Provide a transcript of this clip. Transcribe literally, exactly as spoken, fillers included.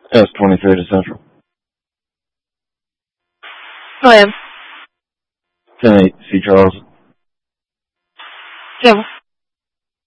S twenty-three to Central. Hello. ten eight, C. Charles. Yeah.